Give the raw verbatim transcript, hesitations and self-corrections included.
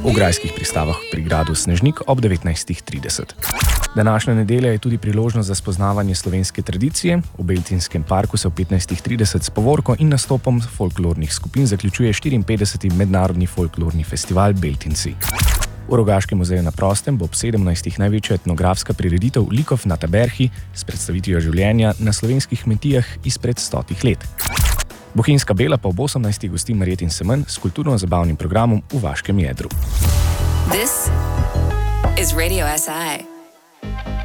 v grajskih pristavah pri gradu Snežnik ob devetnajstih trideset. Današnja nedelja je tudi priložnost za spoznavanje slovenske tradicije. V Beltinskem parku se ob petnajstih trideset s povorko in nastopom folklornih skupin zaključuje štiriinpetdeseti mednarodni folklorni festival Beltinci. V Rogaškem muzeju na prostem bo ob sedemnajstih največja etnografska prireditev Likov na Taberhi s predstavitvijo življenja na slovenskih kmetijah izpred stotih let. Bohinjska Bela pa ob osemnajstih gosti Marjetin semenj s kulturno-zabavnim programom v vaškem jedru. This is Radio S I.